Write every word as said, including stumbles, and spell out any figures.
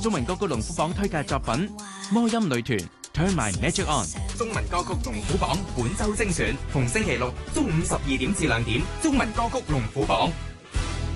中文歌曲龍虎榜推介作品魔音女團 Turn My Magic On。 中文歌曲龍虎榜本周精選，逢星期六中午十二點至兩點，中文歌曲龍虎榜。